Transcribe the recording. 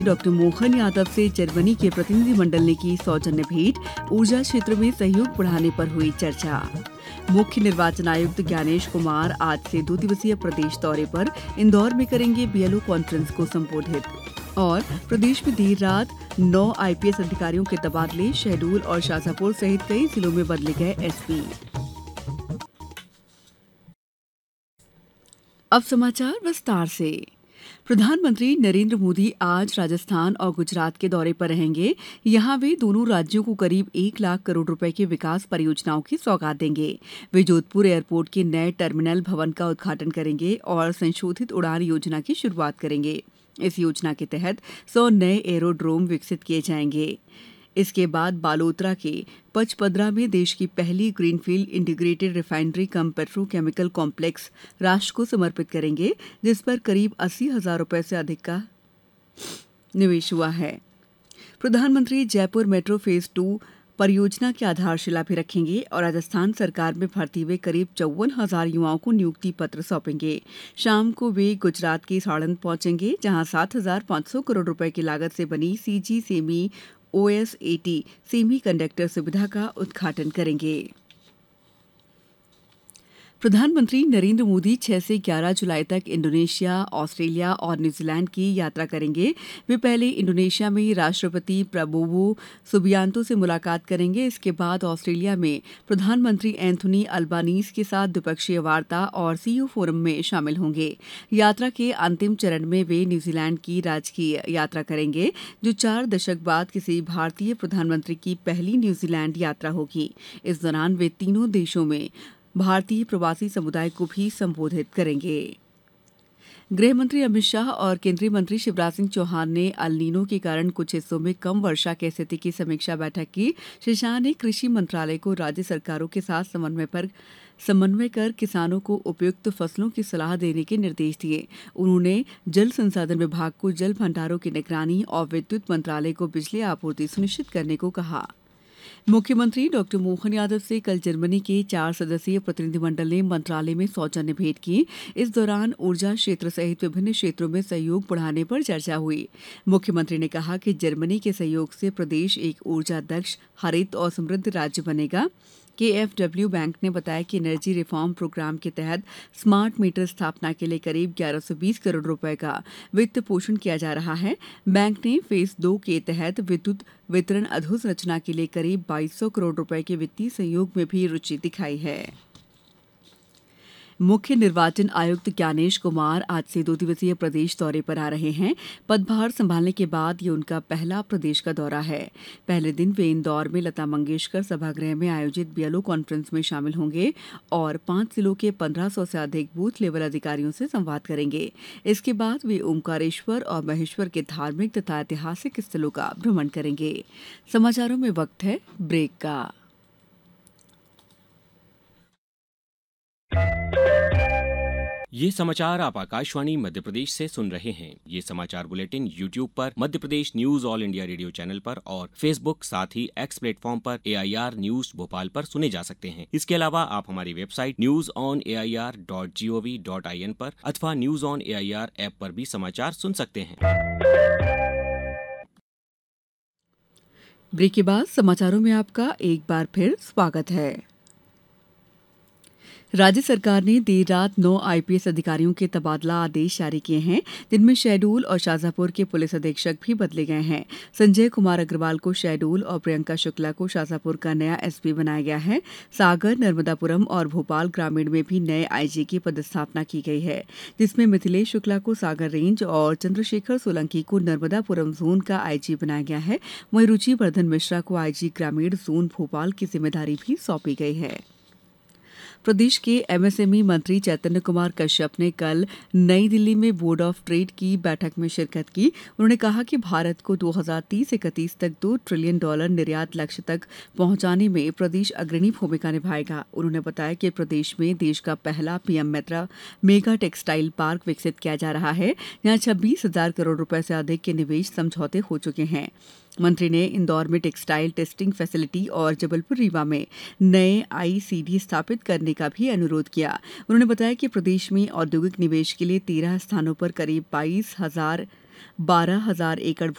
Doctor Mohan Yadav से Germany के प्रतिनिधिमंडल ने की सौजन्य भेंट। ऊर्जा क्षेत्र में सहयोग बढ़ाने पर हुई चर्चा। मुख्य निर्वाचन आयुक्त ज्ञानेश कुमार आज से 2 दिवसीय प्रदेश दौरे पर इंदौर में करेंगे बीएलओ कॉन्फ्रेंस को संबोधित। और प्रदेश में देर रात 9 आईपीएस अधिकारियों के तबादले। शहडोल और शाजापुर सहित कई जिलों में बदले गए एसपी। अब समाचार विस्तार से। प्रधानमंत्री नरेंद्र मोदी आज राजस्थान और गुजरात के दौरे पर रहेंगे। यहां वे दोनों राज्यों को करीब 1 लाख करोड़ रुपए की विकास परियोजनाओं की सौगात देंगे। वे जोधपुर एयरपोर्ट के नए टर्मिनल भवन का उद्घाटन करेंगे और संशोधित उड़ान योजना की शुरुआत करेंगे। इस योजना के तहत 100 नए एरोड्रोम विकसित किए जाएंगे। इसके बाद बालोतरा के पचपदरा में देश की पहली ग्रीनफील्ड इंटीग्रेटेड रिफाइनरी कम पेट्रोकेमिकल कॉम्प्लेक्स राष्ट्र को समर्पित करेंगे, जिस पर करीब 80,000 रुपए से अधिक का निवेश हुआ है। प्रधानमंत्री जयपुर मेट्रो फेज 2 परियोजना की आधारशिला भी रखेंगे और राजस्थान सरकार में भर्ती हुए करीब 54,000 युवाओं को नियुक्ति पत्र सौंपेंगे। शाम को वे गुजरात के साड़ंद पहुंचेंगे, जहां 7,500 करोड़ रुपए की लागत से बनी CG semi OSAT semi conductor सुविधा का उद्घाटन करेंगे। प्रधानमंत्री नरेंद्र मोदी 6 से 11 जुलाई तक इंडोनेशिया, ऑस्ट्रेलिया और न्यूजीलैंड की यात्रा करेंगे। वे पहले इंडोनेशिया में राष्ट्रपति प्रबोवो सुबियांतो से मुलाकात करेंगे। इसके बाद ऑस्ट्रेलिया में प्रधानमंत्री एंथोनी अल्बानीज के साथ द्विपक्षीय वार्ता और सीईओ फोरम में शामिल होंगे। यात्रा के अंतिम चरण में वे न्यूजीलैंड की राजकीय यात्रा करेंगे, जो 4 दशक बाद किसी भारतीय प्रधानमंत्री की पहली न्यूजीलैंड यात्रा होगी। इस दौरान वे तीनों देशों में भारतीय प्रवासी समुदाय को भी संबोधित करेंगे। गृह मंत्री अमित शाह और केंद्रीय मंत्री शिवराज सिंह चौहान ने अल नीनो के कारण कुछ हिस्सों में कम वर्षा की स्थिति की समीक्षा बैठक की। श्री शाह ने कृषि मंत्रालय को राज्य सरकारों के साथ समन्वय कर किसानों को उपयुक्त फसलों की सलाह देने के निर्देश दिए। उन्होंने जल संसाधन विभाग को जल भंडारों की निगरानी और विद्युत मंत्रालय को बिजली आपूर्ति सुनिश्चित करने को कहा। मुख्यमंत्री डॉक्टर मोहन यादव से कल जर्मनी के 4 सदस्यीय प्रतिनिधिमंडल ने मंत्रालय में सौजन्य भेंट की। इस दौरान ऊर्जा क्षेत्र सहित विभिन्न क्षेत्रों में सहयोग बढ़ाने पर चर्चा हुई। मुख्यमंत्री ने कहा कि जर्मनी के सहयोग से प्रदेश एक ऊर्जा दक्ष, हरित और समृद्ध राज्य बनेगा। KfW बैंक ने बताया कि एनर्जी रिफॉर्म प्रोग्राम के तहत स्मार्ट मीटर स्थापना के लिए करीब 1120 करोड़ रुपए का वित्त पोषण किया जा रहा है। बैंक ने फेज 2 के तहत विद्युत वितरण अधोसंरचना के लिए करीब 2200 करोड़ रुपए के वित्तीय सहयोग में भी रुचि दिखाई है। मुख्य निर्वाचन आयुक्त ज्ञानेश कुमार आज से 2 दिवसीय प्रदेश दौरे पर आ रहे हैं। पदभार संभालने के बाद ये उनका पहला प्रदेश का दौरा है। पहले दिन वे इंदौर में लता मंगेशकर सभागृह में आयोजित बीएलओ कॉन्फ्रेंस में शामिल होंगे और 5 जिलों के 1500 से अधिक बूथ लेवल अधिकारियों से संवाद करेंगे। इसके बाद वे ओमकारेश्वर और महेश्वर के धार्मिक तथा ऐतिहासिक स्थलों का भ्रमण करेंगे। समाचारों में वक्त है ब्रेक का। ये समाचार आप आकाशवाणी मध्य प्रदेश से सुन रहे हैं। ये समाचार बुलेटिन YouTube पर Madhya Pradesh news all India radio channel पर और Facebook साथ ही X प्लेटफॉर्म पर AIR न्यूज भोपाल पर सुने जा सकते हैं। इसके अलावा आप हमारी वेबसाइट newsonair.gov.in पर अथवा न्यूज ऑन AIR ऐप पर भी समाचार सुन सकते हैं। ब्रेक के बाद समाचारों में आपका एक बार फिर स्वागत है। राज्य सरकार ने देर रात 9 आईपीएस अधिकारियों के तबादला आदेश जारी किए हैं, जिनमें शहडोल और शाजापुर के पुलिस अधीक्षक भी बदले गए हैं। संजय कुमार अग्रवाल को शहडोल और प्रियंका शुक्ला को शाजापुर का नया एसपी बनाया गया है। सागर, नर्मदापुरम और भोपाल ग्रामीण में भी नए आईजी की पदस्थापना की गई है, जिसमें मिथिलेश शुक्ला को सागर रेंज और चंद्रशेखर सोलंकी को नर्मदापुरम जोन का आईजी बनाया गया है। वहीं रुचि वर्धन मिश्रा को आईजी ग्रामीण जोन भोपाल की जिम्मेदारी भी सौंपी गई है। प्रदेश के एमएसएमई मंत्री चैतन्य कुमार कश्यप ने कल नई दिल्ली में बोर्ड ऑफ ट्रेड की बैठक में शिरकत की। उन्होंने कहा कि भारत को 2030-31 तक $2 ट्रिलियन निर्यात लक्ष्य तक पहुंचाने में प्रदेश अग्रणी भूमिका निभाएगा। उन्होंने बताया कि प्रदेश में देश का पहला पीएम मित्रा मेगा टेक्सटाइल पार्क विकसित किया जा रहा है, जहां 26,000 करोड़ रुपए से अधिक के निवेश समझौते हो चुके हैं। मंत्री ने इंदौर में टेक्सटाइल टेस्टिंग फैसिलिटी और जबलपुर रीवा में नए आईसीडी स्थापित करने का भी अनुरोध किया। उन्होंने बताया कि प्रदेश में औद्योगिक निवेश के लिए 13 स्थानों पर करीब 22,000 12,000 एकड़